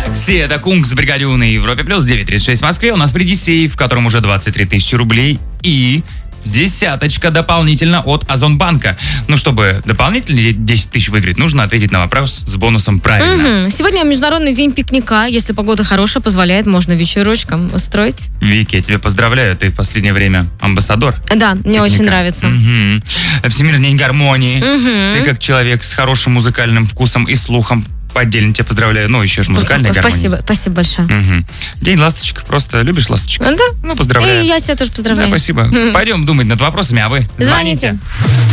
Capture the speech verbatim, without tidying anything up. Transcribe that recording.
Седа Кунгс, Бригадюн на Европе плюс девять тридцать шесть в Москве. У нас впереди сейф, в котором уже двадцать три тысячи рублей и десяточка дополнительно от Озонбанка. Ну, чтобы дополнительно десять тысяч выиграть, нужно ответить на вопрос с бонусом правильно. Угу. Сегодня Международный день пикника. Если погода хорошая, позволяет, можно вечерочком устроить. Вики, я тебя поздравляю. Ты в последнее время амбассадор. Да, мне пикника. очень нравится. Угу. Всемирный день гармонии. Угу. Ты как человек с хорошим музыкальным вкусом и слухом. Отдельно тебя поздравляю. Ну, еще же музыкальная гармония. Спасибо, спасибо большое. Угу. День ласточек. Просто любишь ласточек? Да. Ну, поздравляю. И я тебя тоже поздравляю. Да, спасибо. Пойдем думать над вопросами, а вы звоните. Звоните.